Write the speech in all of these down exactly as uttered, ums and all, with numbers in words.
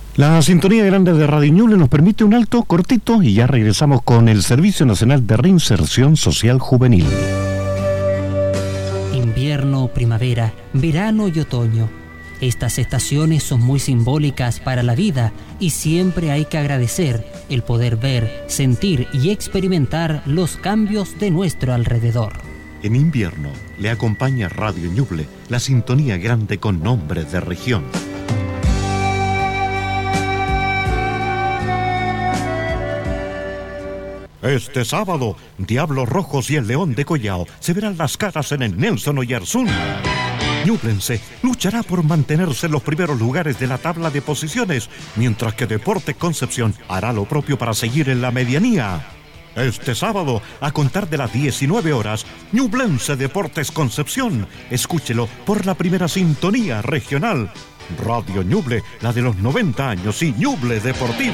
La sintonía grande de Radio Ñuble nos permite un alto cortito y ya regresamos con el Servicio Nacional de Reinserción Social Juvenil. Invierno, primavera, verano y otoño. Estas estaciones son muy simbólicas para la vida y siempre hay que agradecer el poder ver, sentir y experimentar los cambios de nuestro alrededor. En invierno le acompaña Radio Ñuble, la sintonía grande con nombres de región. Este sábado, Diablos Rojos y el León de Collao se verán las caras en el Nelson Oyarzún. Ñublense luchará por mantenerse en los primeros lugares de la tabla de posiciones, mientras que Deportes Concepción hará lo propio para seguir en la medianía. Este sábado, a contar de las diecinueve horas, Ñublense Deportes Concepción. Escúchelo por la primera sintonía regional. Radio Ñuble, la de los noventa años y Ñuble Deportivo.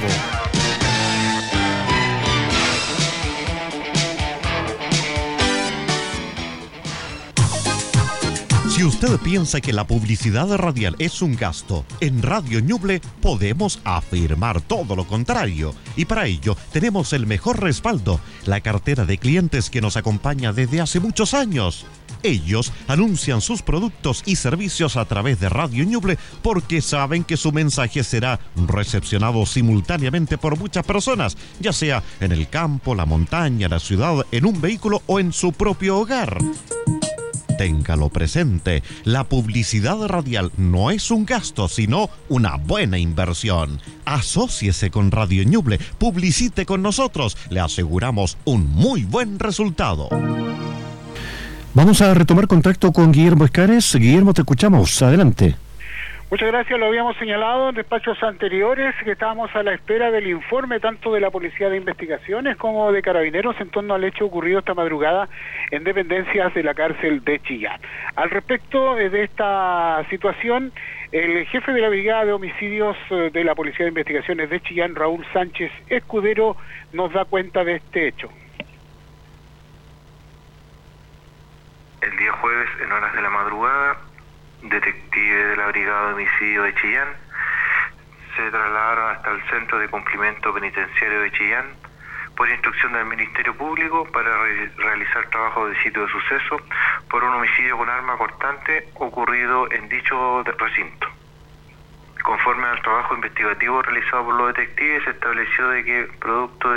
Si usted piensa que la publicidad radial es un gasto, en Radio Ñuble podemos afirmar todo lo contrario. Y para ello tenemos el mejor respaldo, la cartera de clientes que nos acompaña desde hace muchos años. Ellos anuncian sus productos y servicios a través de Radio Ñuble porque saben que su mensaje será recepcionado simultáneamente por muchas personas, ya sea en el campo, la montaña, la ciudad, en un vehículo o en su propio hogar. Téngalo presente, la publicidad radial no es un gasto, sino una buena inversión. Asóciese con Radio Ñuble, publicite con nosotros, le aseguramos un muy buen resultado. Vamos a retomar contacto con Guillermo Escares. Guillermo, te escuchamos, adelante. Muchas gracias, lo habíamos señalado en despachos anteriores que estábamos a la espera del informe tanto de la Policía de Investigaciones como de Carabineros en torno al hecho ocurrido esta madrugada en dependencias de la cárcel de Chillán. Al respecto de esta situación, el jefe de la Brigada de Homicidios de la Policía de Investigaciones de Chillán, Raúl Sánchez Escudero, nos da cuenta de este hecho. El día jueves, en horas de la madrugada, detectives de la Brigada de Homicidio de Chillán se trasladaron hasta el Centro de Cumplimiento Penitenciario de Chillán por instrucción del Ministerio Público para re realizar trabajo de sitio de suceso por un homicidio con arma cortante ocurrido en dicho recinto. Conforme al trabajo investigativo realizado por los detectives, se estableció de que producto de